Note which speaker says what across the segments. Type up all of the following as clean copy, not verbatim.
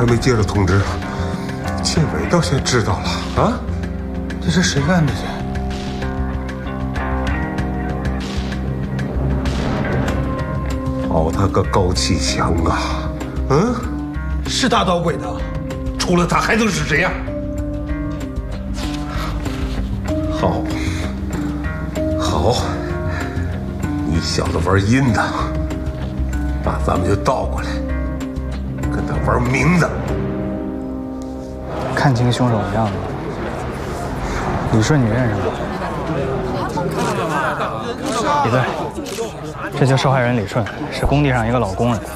Speaker 1: 还没接到通知，建伟倒先知道了啊！
Speaker 2: 这是谁干的去？
Speaker 1: 好他个高启强啊！嗯，
Speaker 2: 是他捣鬼的，除了他还能是谁呀？
Speaker 1: 好，好，你小子玩阴的，那咱们就倒过来，跟他玩明的。
Speaker 3: 看清凶手的样子，李顺你认识吗？李队，这就受害人李顺，是工地上一个老工人。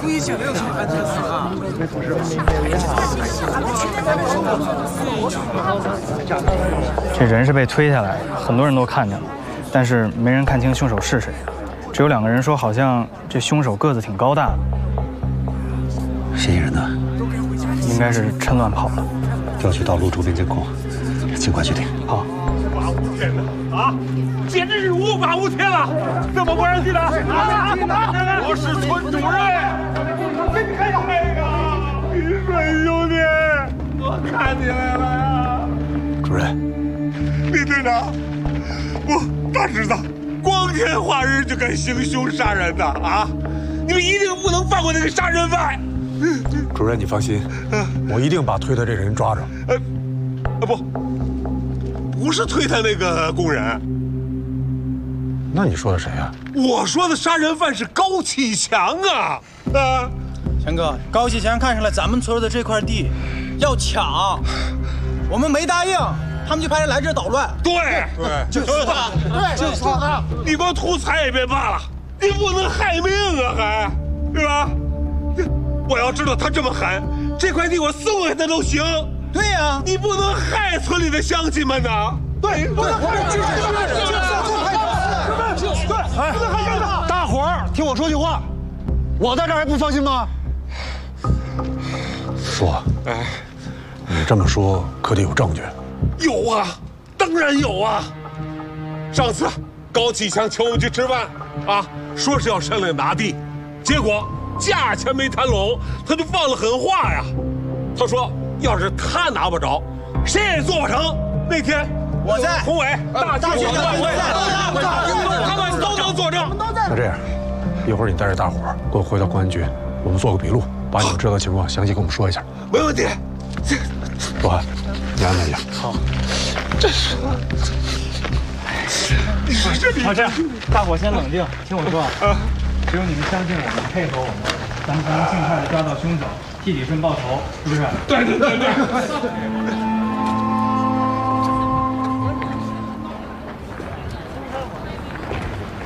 Speaker 3: 这人是被推下来的，很多人都看见了，但是没人看清凶手是谁。只有2个人说，好像这凶手个子挺高大的。
Speaker 4: 嫌疑人呢？
Speaker 3: 应该是趁乱跑了。
Speaker 4: 调取道路周边监控，尽快决定。
Speaker 3: 好。
Speaker 5: 无法无天的啊！简直是无法无天了！怎么不让进来？我是村主任。真开呀！李顺兄弟，我看你来了呀！
Speaker 4: 主任，
Speaker 5: 李队长，我大侄子光天化日就敢行凶杀人的啊！你们一定不能放过那个杀人犯。
Speaker 6: 主任，你放心，我一定把推他这人抓着。
Speaker 5: 不是推他那个工人。
Speaker 6: 那你说的谁呀？
Speaker 5: 我说的杀人犯是高启强啊！啊，
Speaker 2: 强哥，高启强看上了咱们村的这块地，要抢，我们没答应，他们就派人来这儿捣乱。
Speaker 5: 对，就是他，就是他。你光图财也别罢了，你不能害命啊，还，对吧？我要知道他这么狠，这块地我送给他都行。
Speaker 2: 对呀，
Speaker 5: 你不能害村里的乡亲们呐！对，不能害人，对，不能害人！
Speaker 4: 大伙儿听我说句话，我在这儿还不放心吗？
Speaker 6: 叔，你这么说可得有证据。
Speaker 5: 有啊，当然有啊。上次高启强请我们去吃饭啊，说是要商量拿地，结果价钱没谈拢，他就放了狠话呀。他说，要是他拿不着，谁也做不成。那天
Speaker 2: 我在，
Speaker 5: 宏伟、大齐他们都能作证。
Speaker 6: 那这样，一会儿你带着大伙儿跟我回到公安局，我们做个笔录，把你们知道的情况详细跟我们说一下。
Speaker 5: 没问题。
Speaker 6: 罗汉，你安排一下。
Speaker 3: 好。
Speaker 5: 这是。你说这里。
Speaker 3: 好，这样，大伙先冷静，听我说啊。只有你们相信我们，配合我们，咱们才能尽快的抓到凶手，替李顺报仇，是不是？
Speaker 5: 对。